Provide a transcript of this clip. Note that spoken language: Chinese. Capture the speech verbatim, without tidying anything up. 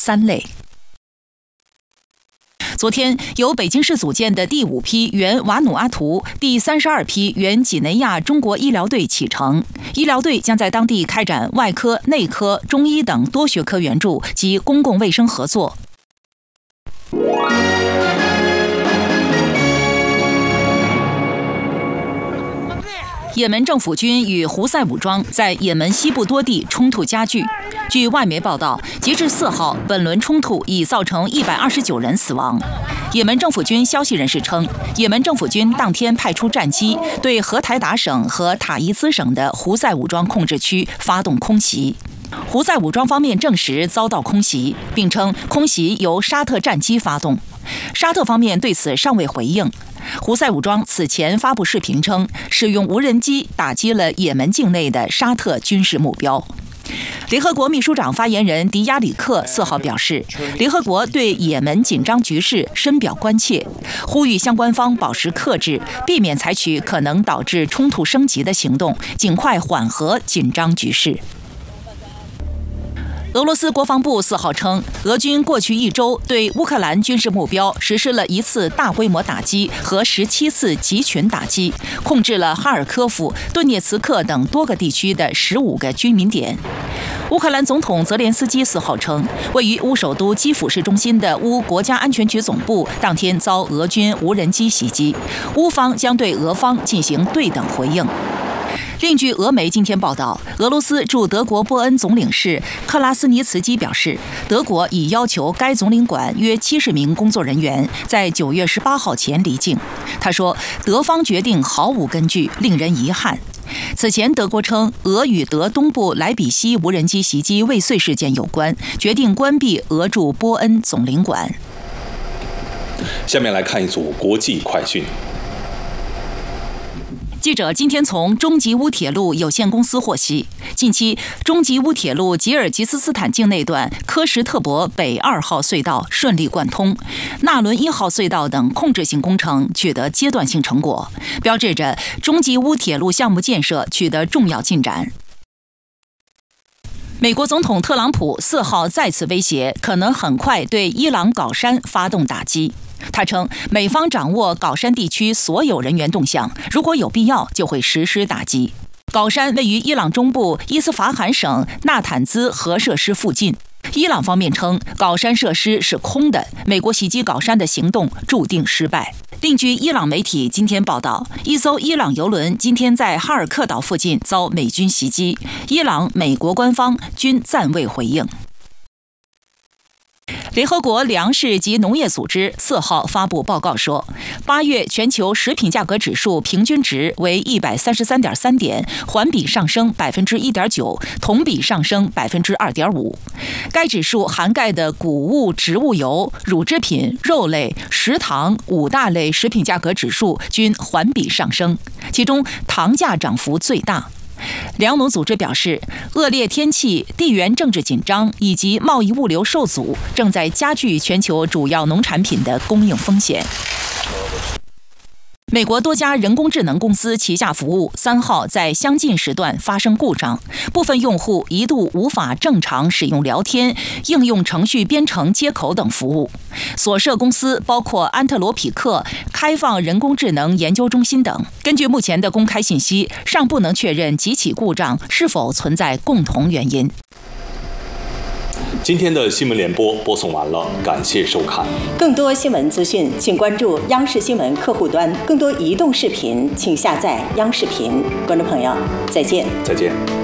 三类。昨天，由北京市组建的第五批原瓦努阿图、第三十二批原几内亚中国医疗队启程。医疗队将在当地开展外科、内科、中医等多学科援助及公共卫生合作。也门政府军与胡塞武装在也门西部多地冲突加剧。据外媒报道，截至四号，本轮冲突已造成一百二十九人死亡。也门政府军消息人士称，也门政府军当天派出战机对荷台达省和塔伊兹省的胡塞武装控制区发动空袭。胡塞武装方面证实遭到空袭，并称空袭由沙特战机发动。沙特方面对此尚未回应。胡塞武装此前发布视频称，使用无人机打击了也门境内的沙特军事目标。联合国秘书长发言人迪亚里克四号表示，联合国对也门紧张局势深表关切，呼吁相关方保持克制，避免采取可能导致冲突升级的行动，尽快缓和紧张局势。俄罗斯国防部四号称，俄军过去一周对乌克兰军事目标实施了一次大规模打击和十七次集群打击，控制了哈尔科夫、顿涅茨克等多个地区的十五个居民点。乌克兰总统泽连斯基四号称，位于乌首都基辅市中心的乌国家安全局总部当天遭俄军无人机袭击，乌方将对俄方进行对等回应。另据俄媒今天报道，俄罗斯驻德国波恩总领事克拉斯尼茨基表示，德国已要求该总领馆约七十名工作人员在九月十八号前离境。他说，德方决定毫无根据，令人遗憾。此前，德国称俄与德东部莱比锡无人机袭击未遂事件有关，决定关闭俄驻波恩总领馆。 下面来看一组国际快讯。 记者今天从中吉乌铁路有限公司获悉，近期中吉乌铁路吉尔吉斯斯坦境内段科什特伯北二号隧道顺利贯通，纳伦一号隧道等控制性工程取得阶段性成果，标志着中吉乌铁路项目建设取得重要进展。美国总统特朗普四号再次威胁，可能很快对伊朗搞山发动打击。他称，美方掌握搞山地区所有人员动向，如果有必要，就会实施打击。搞山位于伊朗中部伊斯法罕省纳坦兹核设施附近。伊朗方面称，搞山设施是空的，美国袭击搞山的行动注定失败。另据伊朗媒体今天报道，一艘伊朗油轮今天在哈尔克岛附近遭美军袭击，伊朗、美国官方均暂未回应。联合国粮食及农业组织四号发布报告说，八月全球食品价格指数平均值为一百三十三点三点，环比上升百分之一点九，同比上升百分之二点五。该指数涵盖的谷物、植物油、乳制品、肉类、食糖五大类食品价格指数均环比上升，其中糖价涨幅最大。粮农组织表示，恶劣天气、地缘政治紧张以及贸易物流受阻，正在加剧全球主要农产品的供应风险。美国多家人工智能公司旗下服务三号在相近时段发生故障，部分用户一度无法正常使用聊天、应用程序编程接口等服务。所涉公司包括安特罗匹克、开放人工智能研究中心等。根据目前的公开信息，尚不能确认几起故障是否存在共同原因。 今天的新闻联播播送完了，感谢收看。 更多新闻资讯，请关注央视新闻客户端。更多移动视频，请下载央视频。观众朋友，再见。 再见。